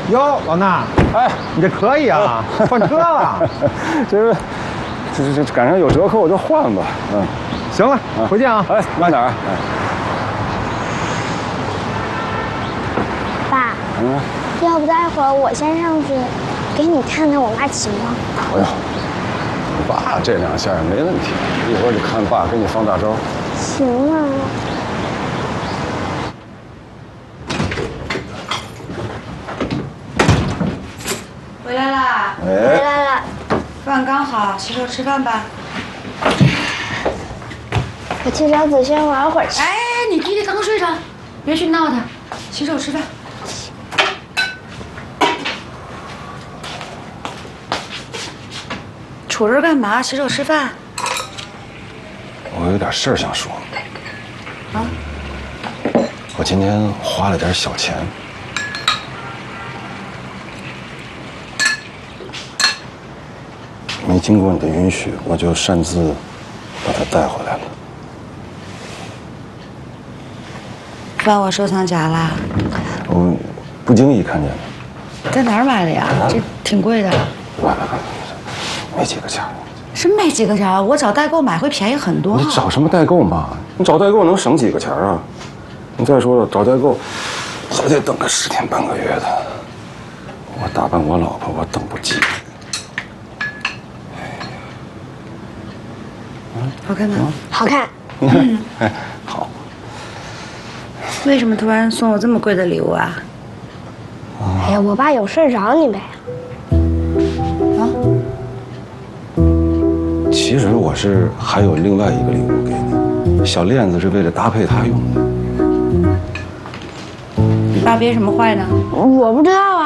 哟，老衲， 哎， 你这可以啊，换车了。 这赶上有折扣我就换吧。嗯， 行了，回见啊。 哎，慢点啊。 爸，要不待会儿我先上去给你看看我妈骑吗？ 哎呀，你爸这两下也没问题，一会儿就看爸给你放大招。 行啊。 回来啦！ 回来了。 饭刚好，洗手吃饭吧。 我去找子轩玩会儿去。 哎，你弟弟刚睡着，别去闹他，洗手吃饭。杵这干嘛？洗手吃饭。 我有点事儿想说。 啊？ 我今天花了点小钱。没经过你的允许，我就擅自把它带回来了。 翻我收藏夹啦？ 我不经意看见的。 在哪儿买的呀？这挺贵的。 没几个钱。 是没几个钱啊？我找代购买会便宜很多。 你找什么代购嘛？你找代购能省几个钱啊？你再说了，找代购还得等个10天半个月的。我打扮我老婆，我等不及。 好看吗？ 好看。 哎，好。 为什么突然送我这么贵的礼物啊？ 哎呀，我爸有事找你呗。 啊？ 其实我是还有另外一个礼物给你，小链子是为了搭配它用的。 你爸憋什么坏呢？ 我不知道啊。